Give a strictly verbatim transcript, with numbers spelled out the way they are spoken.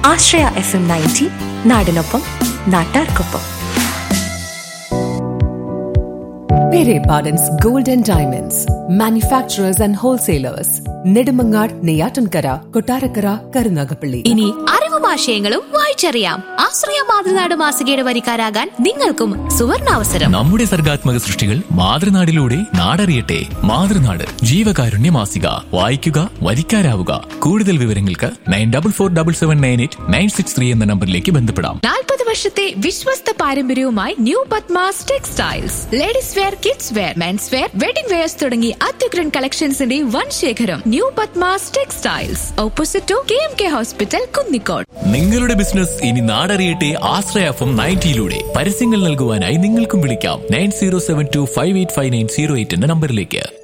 ആശ്രയ F M ninety, നാടിനൊപ്പം നാട്ടാർക്കൊപ്പം. Pere Pardon's Gold and Diamonds, manufacturers and wholesalers. Nedumangad, Neyyattinkara, Kottarakkara, Karunagappally. ഇനി അറിവും ആശയങ്ങളും വായിച്ചറിയാം. ആശ്രയ മാതൃനാട് മാസികയുടെ വരിക്കാരാകാൻ നിങ്ങൾക്കും സുവർണാവസരം. നമ്മുടെ സർഗാത്മക സൃഷ്ടികൾ മാതൃനാടിലൂടെ നാടറിയട്ടെ. മാതൃനാട് ജീവകാരുണ്യ മാസിക. വായിക്കുക, വരിക്കാരാവുക. കൂടുതൽ വിവരങ്ങൾക്ക് nine double four double seven nine eight nine six three എന്ന നമ്പറിലേക്ക് ബന്ധപ്പെടാം. നാൽപ്പത് വർഷത്തെ വിശ്വസ്ത പാരമ്പര്യവുമായി new Padmas textiles. Ladies wear, kids wear, men's wear, wedding wears തുടങ്ങി അത്യുഗ്രൻ കളക്ഷൻസിന്റെ വൻ ശേഖരം. New Padmas textiles, opposite to K M K hospital, Kunnicode. നിങ്ങളുടെ ബിസിനസ് ഇനി നാടറിയട്ടെ ആശ്രയ എഫ് എം നയൻറ്റിയിലൂടെ. പരസ്യങ്ങൾ നൽകുവാനായി നിങ്ങൾക്കും വിളിക്കാം nine zero seven to five eight five nine zero eight എന്ന നമ്പറിലേക്ക്.